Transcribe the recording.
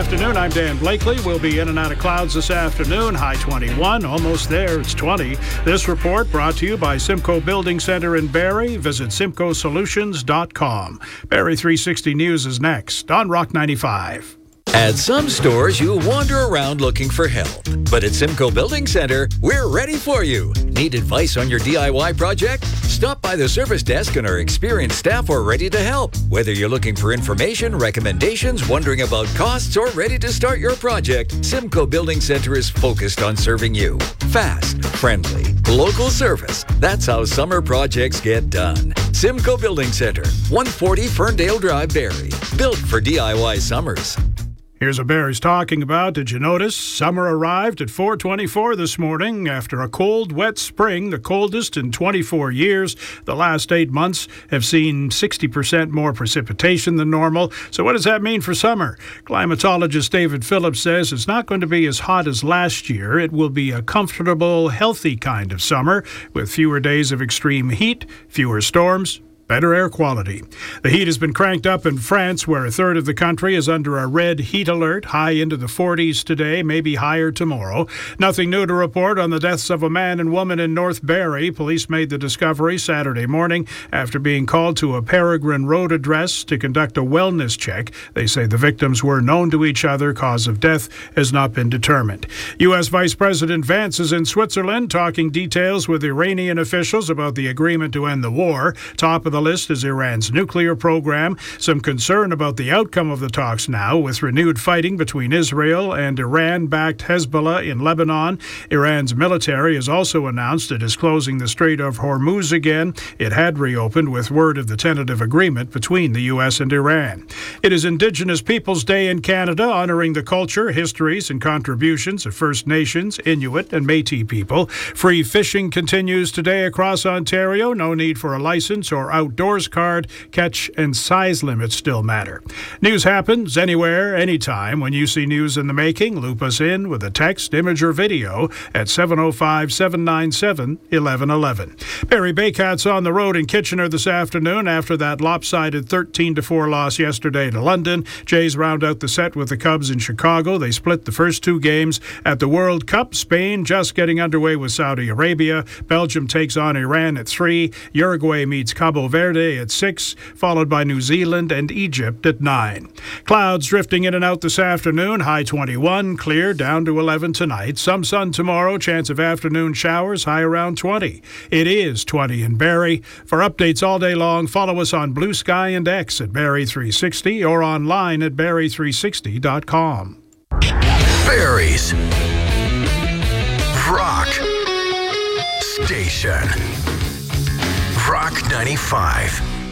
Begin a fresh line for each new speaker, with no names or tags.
afternoon. I'm Dan Blakely. We'll be in and out of clouds this afternoon. High 21, almost there. It's 20. This report brought to you by Simcoe Building Center in Barrie. Visit simcoesolutions.com. Barrie 360 News is next on Rock 95.
At some stores, you wander around looking for help. But at Simcoe Building Center, we're ready for you. Need advice on your DIY project? Stop by the service desk and our experienced staff are ready to help. Whether you're looking for information, recommendations, wondering about costs, or ready to start your project, Simcoe Building Center is focused on serving you. Fast, friendly, local service. That's how summer projects get done. Simcoe Building Center, 140 Ferndale Drive, Barrie. Built for DIY summers.
Here's what Barrie's talking about. Did you notice? Summer arrived at 4:24 this morning after a cold, wet spring, the coldest in 24 years. The last 8 months have seen 60% more precipitation than normal. So what does that mean for summer? Climatologist David Phillips says it's not going to be as hot as last year. It will be a comfortable, healthy kind of summer with fewer days of extreme heat, fewer storms, better air quality. The heat has been cranked up in France, where a third of the country is under a red heat alert, high into the 40s today, maybe higher tomorrow. Nothing new to report on the deaths of a man and woman in North Barrie. Police made the discovery Saturday morning after being called to a Peregrine Road address to conduct a wellness check. They say the victims were known to each other. Cause of death has not been determined. U.S. Vice President Vance is in Switzerland talking details with Iranian officials about the agreement to end the war. Top of the list is Iran's nuclear program. Some concern about the outcome of the talks now, with renewed fighting between Israel and Iran-backed Hezbollah in Lebanon. Iran's military has also announced it is closing the Strait of Hormuz again. It had reopened with word of the tentative agreement between the U.S. and Iran. It is Indigenous Peoples Day in Canada, honoring the culture, histories, and contributions of First Nations, Inuit, and Métis people. Free fishing continues today across Ontario. No need for a license or outdoors card. Catch and size limits still matter. News happens anywhere, anytime. When you see news in the making, loop us in with a text, image, or video at 705-797-1111. Barrie Baycats on the road in Kitchener this afternoon after that lopsided 13-4 loss yesterday to London. Jays round out the set with the Cubs in Chicago. They split the first two games at the World Cup. Spain just getting underway with Saudi Arabia. Belgium takes on Iran at 3. Uruguay meets Cabo Verde at 6, followed by New Zealand and Egypt at 9. Clouds drifting in and out this afternoon. High 21, clear down to 11 tonight. Some sun tomorrow, chance of afternoon showers, high around 20. It is 20 in Barrie. For updates all day long, follow us on Blue Sky and X at Barrie 360 or online at barrie360.com.
Barrie's Rock Station. Rock 95.